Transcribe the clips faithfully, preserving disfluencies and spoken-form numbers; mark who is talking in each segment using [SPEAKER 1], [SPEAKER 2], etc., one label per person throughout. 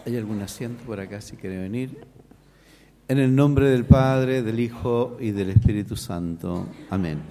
[SPEAKER 1] ¿Hay algún asiento por acá si quiere venir? En el nombre del Padre, del Hijo y del Espíritu Santo. Amén.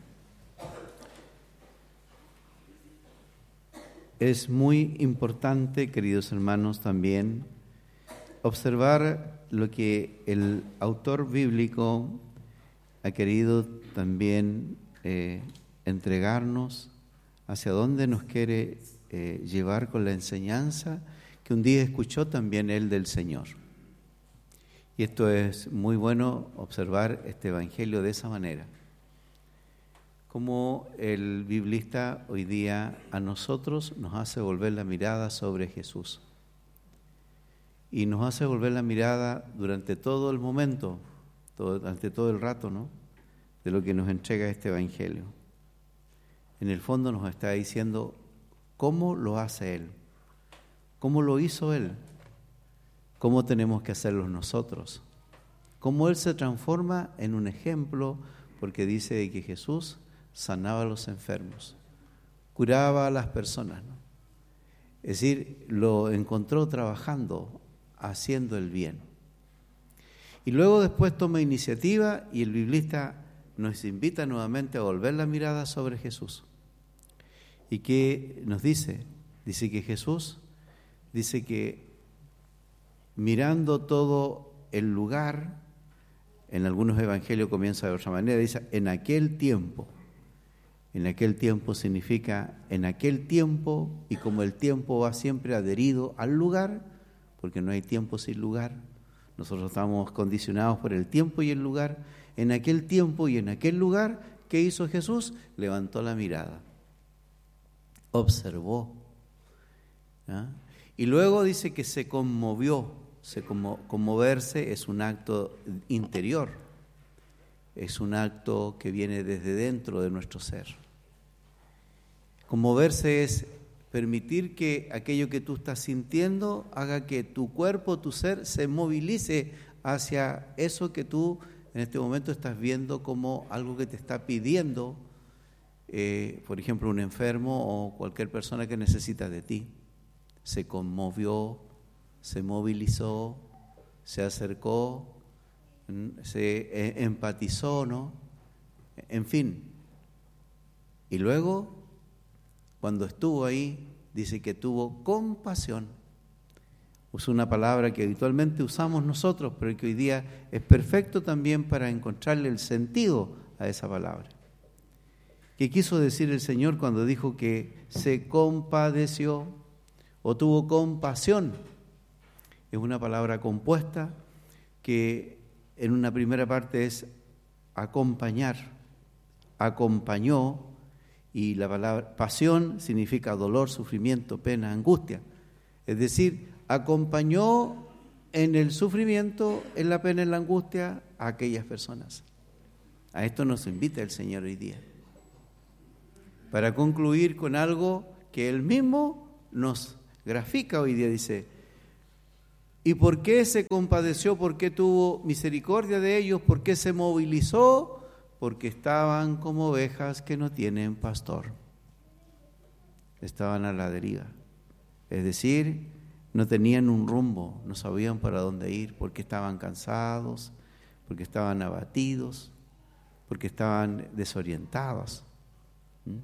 [SPEAKER 1] Es muy importante, queridos hermanos, también observar lo que el autor bíblico ha querido también eh, entregarnos, hacia dónde nos quiere eh, llevar con la enseñanza que un día escuchó también él del Señor. Y esto es muy bueno, observar este evangelio de esa manera. Como el biblista hoy día a nosotros nos hace volver la mirada sobre Jesús. Y nos hace volver la mirada durante todo el momento, todo, durante todo el rato, ¿no?, de lo que nos entrega este evangelio. En el fondo nos está diciendo cómo lo hace Él, cómo lo hizo Él, cómo tenemos que hacerlo nosotros, cómo Él se transforma en un ejemplo, porque dice que Jesús sanaba a los enfermos, curaba a las personas, ¿no? Es decir, lo encontró trabajando, haciendo el bien. Y luego después toma iniciativa y el biblista nos invita nuevamente a volver la mirada sobre Jesús. ¿Y qué nos dice? Dice que Jesús, dice que mirando todo el lugar, en algunos evangelios comienza de otra manera, dice en aquel tiempo. En aquel tiempo significa en aquel tiempo, y como el tiempo va siempre adherido al lugar, porque no hay tiempo sin lugar, nosotros estamos condicionados por el tiempo y el lugar. En aquel tiempo y en aquel lugar, ¿qué hizo Jesús? Levantó la mirada, observó, ¿ah? Y luego dice que se conmovió. Se conmo- conmoverse es un acto interior, es un acto que viene desde dentro de nuestro ser. Conmoverse es permitir que aquello que tú estás sintiendo haga que tu cuerpo, tu ser, se movilice hacia eso que tú en este momento estás viendo como algo que te está pidiendo, eh, por ejemplo, un enfermo o cualquier persona que necesita de ti. Se conmovió, se movilizó, se acercó, se empatizó, ¿no? En fin. Y luego, cuando estuvo ahí, dice que tuvo compasión. Usó una palabra que habitualmente usamos nosotros, pero que hoy día es perfecto también para encontrarle el sentido a esa palabra. ¿Qué quiso decir el Señor cuando dijo que se compadeció o tuvo compasión? Es una palabra compuesta que en una primera parte es acompañar, acompañó, y la palabra pasión significa dolor, sufrimiento, pena, angustia. Es decir, acompañó en el sufrimiento, en la pena, en la angustia a aquellas personas. A esto nos invita el Señor hoy día. Para concluir con algo que Él mismo nos grafica hoy día, dice: ¿y por qué se compadeció? ¿Por qué tuvo misericordia de ellos? ¿Por qué se movilizó? Porque estaban como ovejas que no tienen pastor. Estaban a la deriva. Es decir, no tenían un rumbo, no sabían para dónde ir, porque estaban cansados, porque estaban abatidos, porque estaban desorientados. ¿Mm?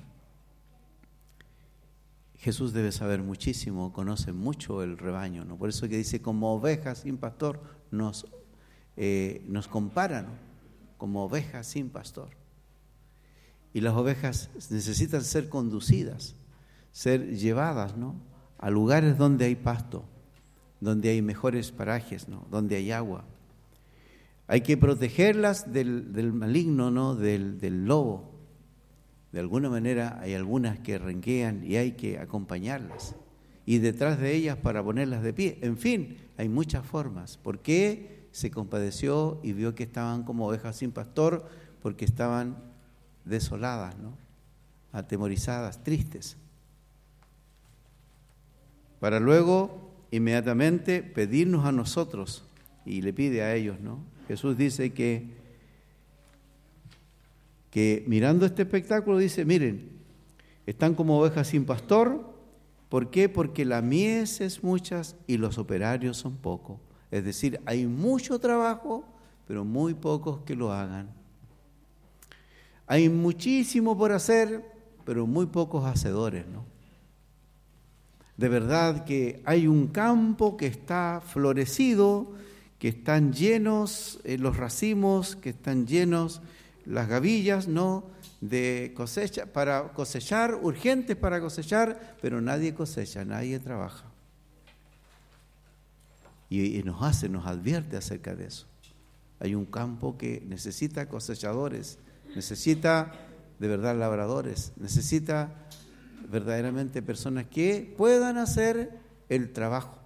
[SPEAKER 1] Jesús debe saber muchísimo, conoce mucho el rebaño, ¿no? Por eso que dice, como ovejas sin pastor, nos, eh, nos comparan, ¿no?, como ovejas sin pastor. Y las ovejas necesitan ser conducidas, ser llevadas, ¿no?, a lugares donde hay pasto, donde hay mejores parajes, ¿no?, donde hay agua. Hay que protegerlas del, del maligno, ¿no?, del, del lobo. De alguna manera hay algunas que renquean y hay que acompañarlas. Y detrás de ellas para ponerlas de pie. En fin, hay muchas formas. ¿Por qué se compadeció y vio que estaban como ovejas sin pastor? Porque estaban desoladas, ¿no?, atemorizadas, tristes. Para luego, inmediatamente, pedirnos a nosotros, y le pide a ellos, ¿no? Jesús dice que, que mirando este espectáculo, dice, miren, están como ovejas sin pastor, ¿Por qué? Porque la mies es mucha y los operarios son pocos. Es decir, hay mucho trabajo, pero muy pocos que lo hagan. Hay muchísimo por hacer, pero muy pocos hacedores, ¿no? De verdad que hay un campo que está florecido, que están llenos eh, los racimos, que están llenos las gavillas, ¿no?, de cosecha, para cosechar, urgentes para cosechar, pero nadie cosecha, nadie trabaja. Y, y nos hace, nos advierte acerca de eso. Hay un campo que necesita cosechadores, necesita de verdad labradores, necesita verdaderamente personas que puedan hacer el trabajo.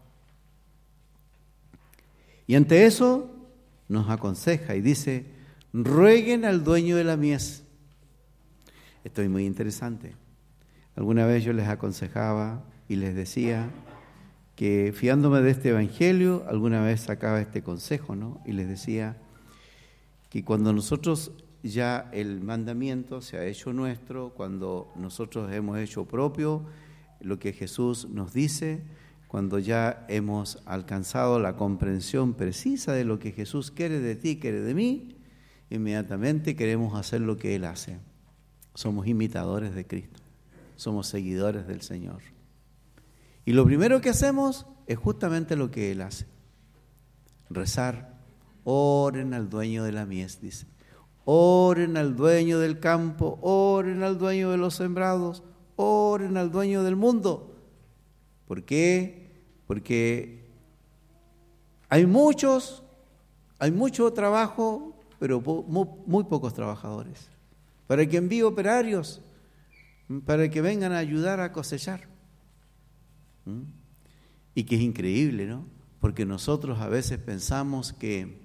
[SPEAKER 1] Y ante eso nos aconseja y dice: rueguen al dueño de la mies. Esto es muy interesante. Alguna vez yo les aconsejaba y les decía que, fiándome de este evangelio, alguna vez sacaba este consejo, ¿no? Y les decía que cuando nosotros ya el mandamiento se ha hecho nuestro, cuando nosotros hemos hecho propio lo que Jesús nos dice, cuando ya hemos alcanzado la comprensión precisa de lo que Jesús quiere de ti, quiere de mí, inmediatamente queremos hacer lo que Él hace. Somos imitadores de Cristo, somos seguidores del Señor. Y lo primero que hacemos es justamente lo que Él hace: rezar. Oren al dueño de la mies, dice. Oren al dueño del campo, oren al dueño de los sembrados, oren al dueño del mundo. ¿Por qué? Porque hay muchos, hay mucho trabajo, pero muy, muy pocos trabajadores. Para que envíe operarios, para que vengan a ayudar a cosechar. ¿Mm? Y que es increíble, ¿no? Porque nosotros a veces pensamos que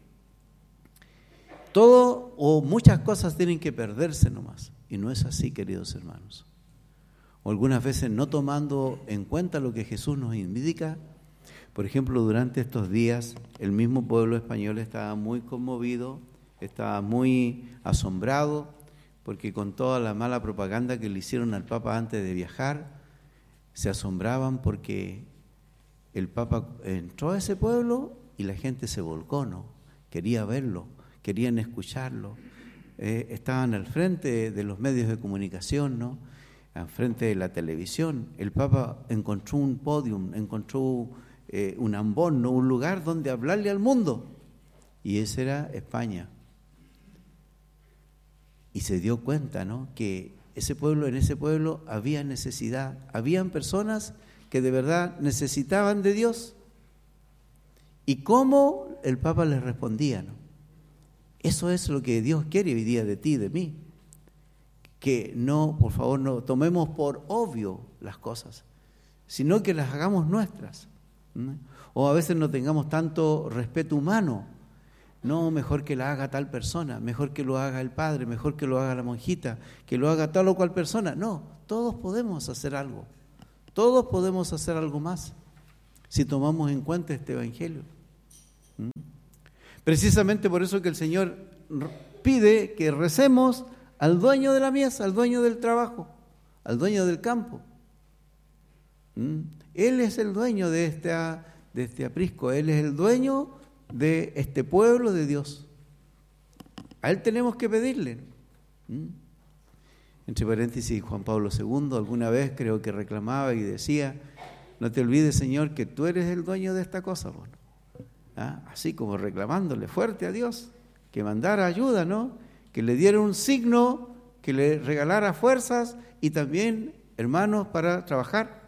[SPEAKER 1] todo o muchas cosas tienen que perderse nomás. Y no es así, queridos hermanos. O algunas veces no tomando en cuenta lo que Jesús nos indica. Por ejemplo, durante estos días, el mismo pueblo español estaba muy conmovido, estaba muy asombrado, porque con toda la mala propaganda que le hicieron al Papa antes de viajar, se asombraban porque el Papa entró a ese pueblo y la gente se volcó, ¿no? Quería verlo, querían escucharlo. Eh, estaban al frente de los medios de comunicación, ¿no?, al frente de la televisión. El Papa encontró un podium, encontró eh, un ambón, ¿no?, un lugar donde hablarle al mundo. Y ese era España. Y se dio cuenta, ¿no?, que ese pueblo, en ese pueblo había necesidad, habían personas que de verdad necesitaban de Dios. ¿Y cómo el Papa les respondía, no? Eso es lo que Dios quiere hoy día de ti y de mí. Que no, por favor, no tomemos por obvio las cosas, sino que las hagamos nuestras. ¿No? O a veces no tengamos tanto respeto humano. No, mejor que la haga tal persona, mejor que lo haga el padre, mejor que lo haga la monjita, que lo haga tal o cual persona. No, todos podemos hacer algo. Todos podemos hacer algo más si tomamos en cuenta este evangelio. ¿Mm? Precisamente por eso que el Señor pide que recemos al dueño de la mies, al dueño del trabajo, al dueño del campo. ¿Mm? Él es el dueño de este, de este aprisco, Él es el dueño de este pueblo de Dios. A Él tenemos que pedirle. ¿Mm? Entre paréntesis, Juan Pablo segundo alguna vez creo que reclamaba y decía: no te olvides, Señor, que tú eres el dueño de esta cosa. Bueno, ¿ah? Así como reclamándole fuerte a Dios que mandara ayuda, ¿no?, que le diera un signo, que le regalara fuerzas y también hermanos para trabajar.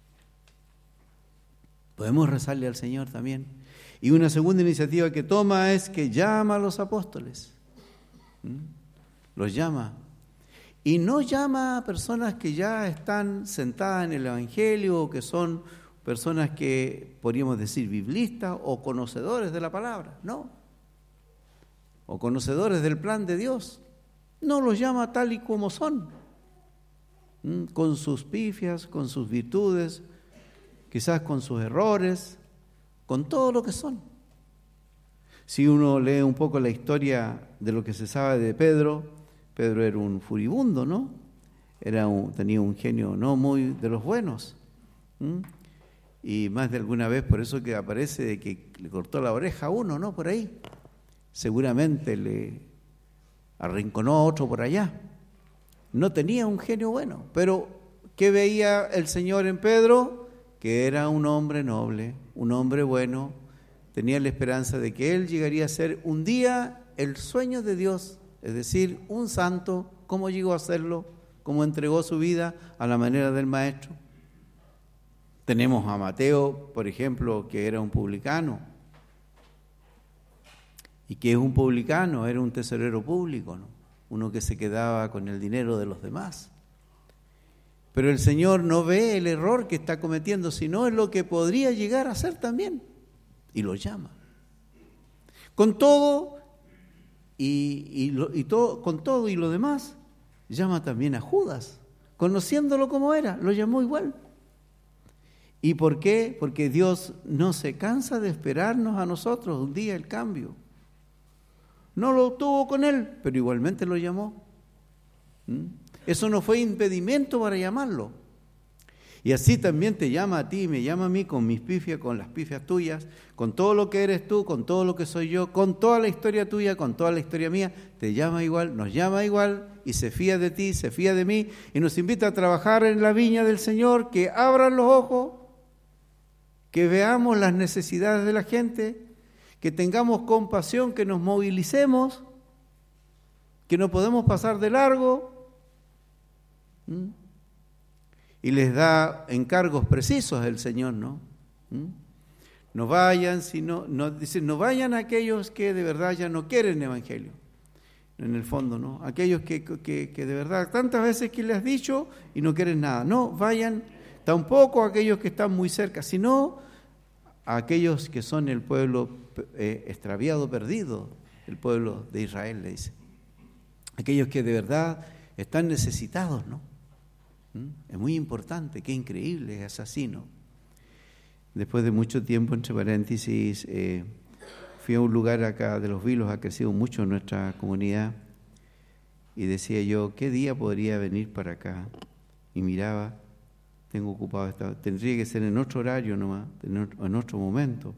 [SPEAKER 1] Podemos rezarle al Señor también. Y una segunda iniciativa que toma es que llama a los apóstoles. ¿Mm? Los llama. Y no llama a personas que ya están sentadas en el Evangelio, o que son personas que podríamos decir biblistas o conocedores de la palabra. No. O conocedores del plan de Dios. No los llama tal y como son. ¿Mm? Con sus pifias, con sus virtudes, quizás con sus errores, con todo lo que son. Si uno lee un poco la historia de lo que se sabe de Pedro, Pedro era un furibundo, ¿no? Era un, tenía un genio no muy de los buenos. ¿Mm? Y más de alguna vez, por eso que aparece de que le cortó la oreja a uno, ¿no? Por ahí. Seguramente le arrinconó a otro por allá. No tenía un genio bueno, pero ¿qué veía el Señor en Pedro? Que era un hombre noble, un hombre bueno. Tenía la esperanza de que él llegaría a ser un día el sueño de Dios, es decir, un santo. ¿Cómo llegó a serlo? ¿Cómo entregó su vida a la manera del Maestro? Tenemos a Mateo, por ejemplo, que era un publicano. ¿Y qué es un publicano? Era un tesorero público, ¿no? Uno que se quedaba con el dinero de los demás. Pero el Señor no ve el error que está cometiendo, sino es lo que podría llegar a ser también. Y lo llama. Con todo y, y, lo, y todo, con todo y lo demás, llama también a Judas, conociéndolo como era, lo llamó igual. ¿Y por qué? Porque Dios no se cansa de esperarnos a nosotros un día el cambio. No lo tuvo con él, pero igualmente lo llamó. ¿Mm? Eso no fue impedimento para llamarlo. Y así también te llama a ti, me llama a mí con mis pifias, con las pifias tuyas, con todo lo que eres tú, con todo lo que soy yo, con toda la historia tuya, con toda la historia mía. Te llama igual, nos llama igual y se fía de ti, se fía de mí y nos invita a trabajar en la viña del Señor, que abran los ojos, que veamos las necesidades de la gente, que tengamos compasión, que nos movilicemos, que no podemos pasar de largo. ¿Mm? Y les da encargos precisos el Señor, ¿no? ¿Mm? No vayan, sino, no, dice, no vayan aquellos que de verdad ya no quieren evangelio, en el fondo, ¿no? Aquellos que, que, que de verdad, tantas veces que les has dicho y no quieren nada, no vayan tampoco aquellos que están muy cerca, sino a aquellos que son el pueblo eh, extraviado, perdido, el pueblo de Israel, le dice. Aquellos que de verdad están necesitados, ¿no? ¿Mm? Es muy importante, qué increíble es así, ¿no? Después de mucho tiempo, entre paréntesis, eh, fui a un lugar acá de Los Vilos, ha crecido mucho en nuestra comunidad, y decía yo, ¿qué día podría venir para acá? Y miraba, tengo ocupado esta, tendría que ser en otro horario nomás, en otro, en otro momento.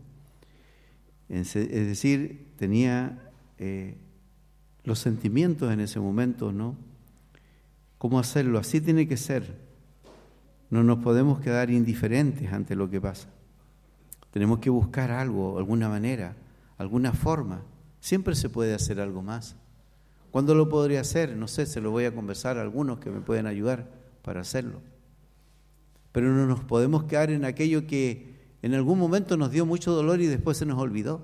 [SPEAKER 1] Es decir, tenía eh, los sentimientos en ese momento, ¿no? ¿Cómo hacerlo? Así tiene que ser. No nos podemos quedar indiferentes ante lo que pasa. Tenemos que buscar algo, alguna manera, alguna forma. Siempre se puede hacer algo más. ¿Cuándo lo podría hacer? No sé, se lo voy a conversar a algunos que me pueden ayudar para hacerlo. Pero no nos podemos quedar en aquello que en algún momento nos dio mucho dolor y después se nos olvidó.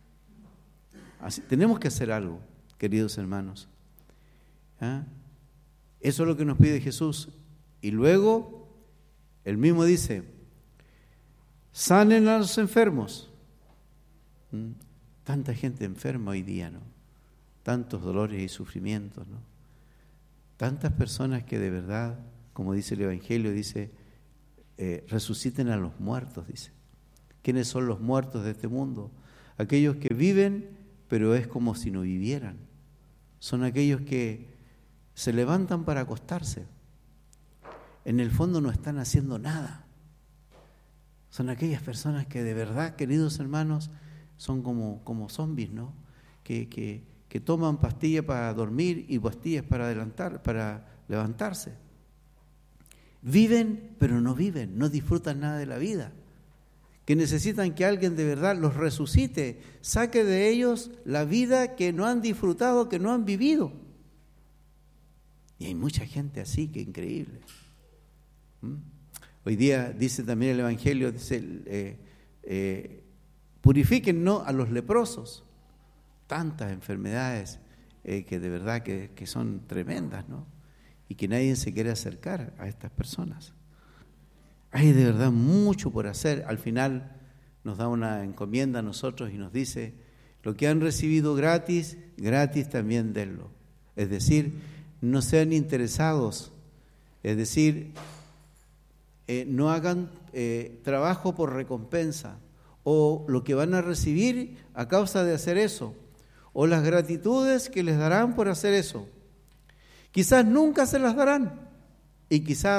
[SPEAKER 1] Así, tenemos que hacer algo, queridos hermanos. ¿Ah? Eso es lo que nos pide Jesús. Y luego, él mismo dice, sanen a los enfermos. ¿Mm? Tanta gente enferma hoy día, ¿no? Tantos dolores y sufrimientos, ¿no? Tantas personas que de verdad, como dice el Evangelio, dice, eh, resuciten a los muertos, dice. ¿Quiénes son los muertos de este mundo? Aquellos que viven, pero es como si no vivieran. Son aquellos que se levantan para acostarse. En el fondo no están haciendo nada. Son aquellas personas que de verdad, queridos hermanos, son como, como zombies, ¿no? Que, que, que toman pastillas para dormir y pastillas para adelantar, para levantarse. Viven, pero no viven, no disfrutan nada de la vida. Que necesitan que alguien de verdad los resucite, saque de ellos la vida que no han disfrutado, que no han vivido. Y hay mucha gente así, que increíble. ¿Mm? Hoy día dice también el Evangelio, dice, eh, eh, purifiquen ¿no? a los leprosos. Tantas enfermedades eh, que de verdad que, que son tremendas, ¿no? Y que nadie se quiere acercar a estas personas. Hay de verdad mucho por hacer. Al final nos da una encomienda a nosotros y nos dice, lo que han recibido gratis, gratis también denlo. Es decir, no sean interesados, es decir, eh, no hagan eh, trabajo por recompensa, o lo que van a recibir a causa de hacer eso, o las gratitudes que les darán por hacer eso. Quizás nunca se las darán, y quizás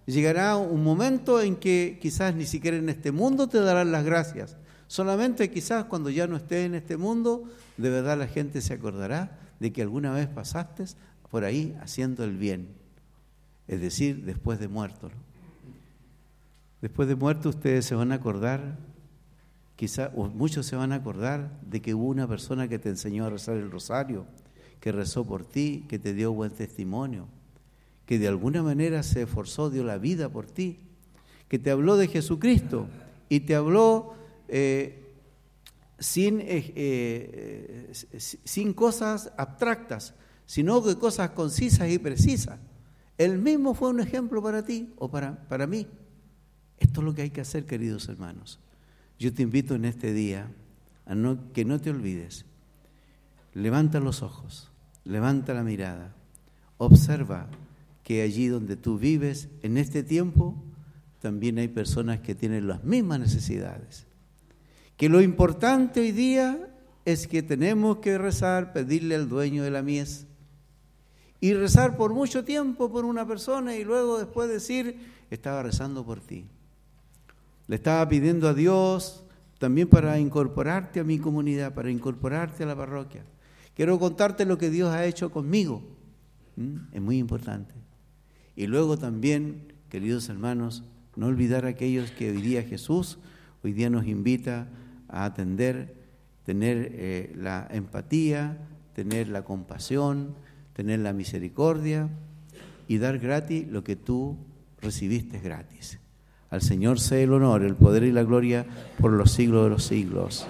[SPEAKER 1] llegará un momento en que quizás ni siquiera en este mundo te darán las gracias. Solamente quizás cuando ya no estés en este mundo, de verdad la gente se acordará de que alguna vez pasaste por ahí haciendo el bien. Es decir, después de muerto, ¿no? Después de muerto ustedes se van a acordar, quizás, o muchos se van a acordar de que hubo una persona que te enseñó a rezar el rosario, que rezó por ti, que te dio buen testimonio, que de alguna manera se esforzó, dio la vida por ti, que te habló de Jesucristo y te habló eh, sin, eh, eh, sin cosas abstractas, sino que cosas concisas y precisas. Él mismo fue un ejemplo para ti o para, para mí. Esto es lo que hay que hacer, queridos hermanos. Yo te invito en este día a no, que no te olvides. Levanta los ojos, levanta la mirada, observa que allí donde tú vives, en este tiempo, también hay personas que tienen las mismas necesidades. Que lo importante hoy día es que tenemos que rezar, pedirle al dueño de la mies, y rezar por mucho tiempo por una persona y luego después decir, estaba rezando por ti. Le estaba pidiendo a Dios también para incorporarte a mi comunidad, para incorporarte a la parroquia. Quiero contarte lo que Dios ha hecho conmigo. ¿Mm? Es muy importante. Y luego también, queridos hermanos, no olvidar a aquellos que hoy día Jesús, hoy día nos invita a atender, tener eh, la empatía, tener la compasión, tener la misericordia y dar gratis lo que tú recibiste gratis. Al Señor sea el honor, el poder y la gloria por los siglos de los siglos.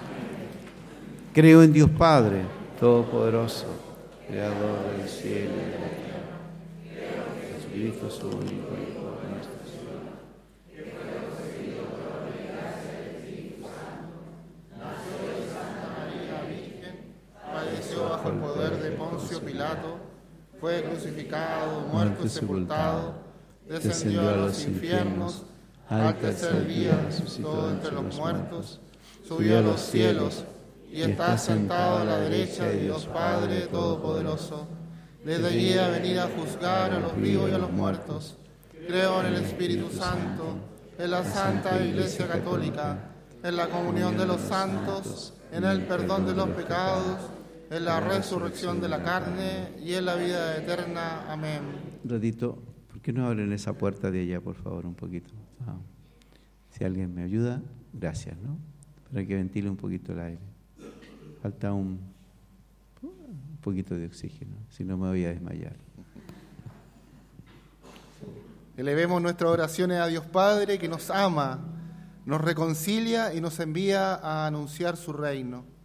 [SPEAKER 1] Creo en Dios Padre Todopoderoso, Creador del cielo y de la tierra. Jesucristo, su único Hijo, nuestro Señor, que fue concebido por la gracia del Espíritu Santo, nació de Santa María Virgen, padeció bajo el poder de Poncio Pilato, fue crucificado, muerto y sepultado, descendió a los infiernos, al tercer día resucitó entre los muertos, subió a los cielos y está sentado a la derecha de Dios Padre Todopoderoso. Desde allí a venir a juzgar a los vivos y a los muertos. Creo en el Espíritu Santo, en la Santa Iglesia Católica, en la comunión de los santos, en el perdón de los pecados, en la resurrección de la carne y en la vida eterna. Amén. Un ratito, ¿por qué no abren esa puerta de allá, por favor, un poquito? Ah, si alguien me ayuda, gracias, ¿no? Para que ventile un poquito el aire. Falta un, un poquito de oxígeno, si no me voy a desmayar.
[SPEAKER 2] Elevemos nuestras oraciones a Dios Padre, que nos ama, nos reconcilia y nos envía a anunciar su reino.